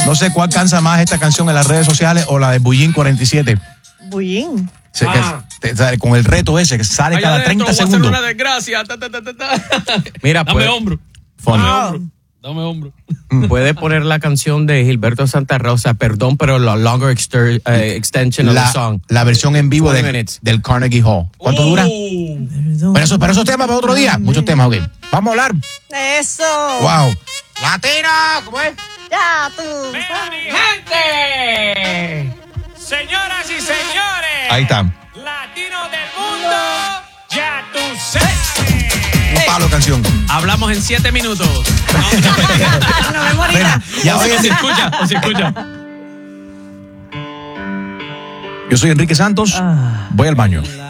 No sé cuál cansa más esta canción en las redes sociales o la de Bullín 47. Bullín. Con el reto ese que sale cada 30 segundos. Una desgracia. Mira, dame hombro. Dame hombro. Puede poner la canción de Gilberto Santa Rosa, perdón, pero la longer extension of the song. La versión en vivo del Carnegie Hall. ¿Cuánto dura? Pero esos temas para otro día. Muchos temas, ok. Vamos a hablar. Eso. Wow. Latina, ¿cómo es? Ya tú. ¡Mira, mi gente! Señoras y señores. Ahí está. Latinos del mundo, ya tú sabes. Un palo canción. Hablamos en 7 minutos. Nos vemos ahorita. Ya o se escucha. Yo soy Enrique Santos. Voy al baño.